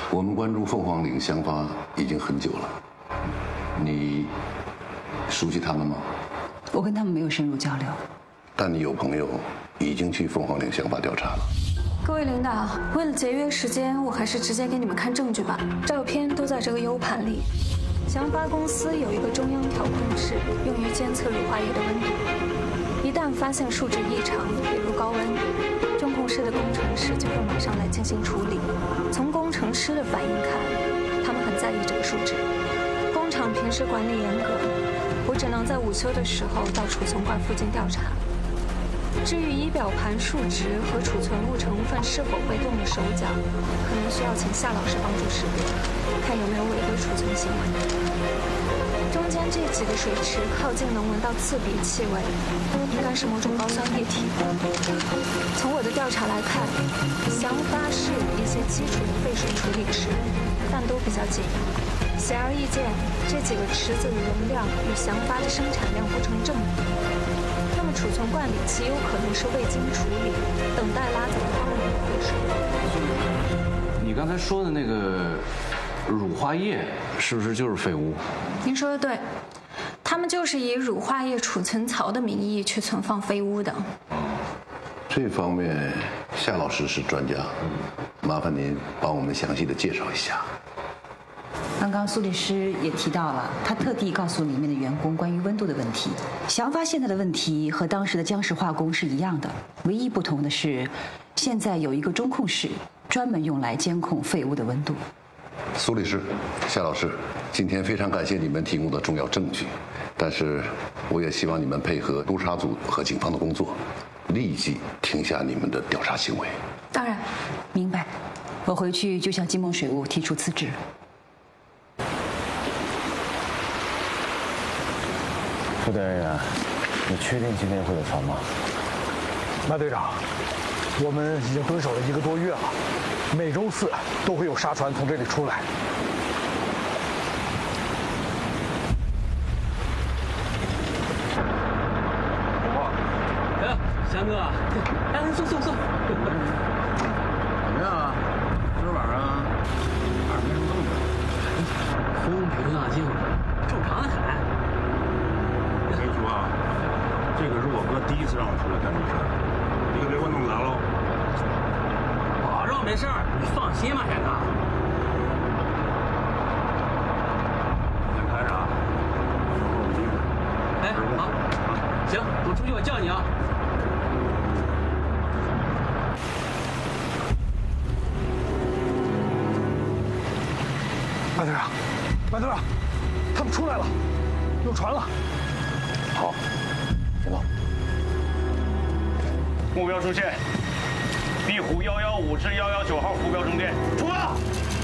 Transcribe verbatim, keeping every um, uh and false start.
我们关注凤凰岭香发已经很久了，你熟悉他们吗？ 我跟他们没有深入交流。 但你有朋友已经去凤凰岭香发调查了。 各位领导，为了节约时间，我还是直接给你们看证据吧。照片都在这个 U 盘里。祥发公司有一个中央调控室，用于监测乳化液的温度。一旦发现数值异常，比如高温，中控室的工程师就会马上来进行处理。从工程师的反应看，他们很在意这个数值。工厂平时管理严格，我只能在午休的时候到储存罐附近调查。至于仪表盘数值和储存物成分是否被动了手脚，可能需要请夏老师帮助识别，看有没有违规储存行为。中间这几个水池靠近能闻到刺鼻气味，应该是某种高酸液体。从我的调查来看，祥发是有一些基础的废水处理池，但都比较紧。显而易见，这几个池子的容量与祥发的生产量不成正比。那么储存罐里极有可能是未经处理，等待拉走他们的废水。 你刚才说的那个乳化液是不是就是废污？ 您说的对，他们就是以乳化液储存槽的名义去存放废污的。 这方面夏老师是专家，麻烦您帮我们详细的介绍一下。 刚刚苏律师也提到了，他特地告诉里面的员工关于温度的问题。祥发现在的问题和当时的江氏化工是一样的，唯一不同的是，现在有一个中控室专门用来监控废物的温度。 苏律师、夏老师，今天非常感谢你们提供的重要证据，但是我也希望你们配合督察组和警方的工作，立即停下你们的调查行为。 当然， 明白。我回去就向金梦水务提出辞职。 副队员，你确定今天会有船吗？ 马队长，我们已经蹲守了一个多月了，每周四都会有沙船从这里出来。 哎，翔哥，哎，坐坐坐。 怎么样啊？今儿晚上哪儿没什么动静？ 风平浪静，正常的很。 我跟你说啊，这个是我哥第一次让我出来干这事儿，你可别给我弄砸喽。 保证没事儿，你放心吧，贤哥。 先开着啊，我们盯着。 哎，好，好，行，我出去我叫你啊。 马队长，马队长，他们出来了，有船了。 好，行动。目标出现，壁虎幺幺五至幺幺九号浮标中间，出发。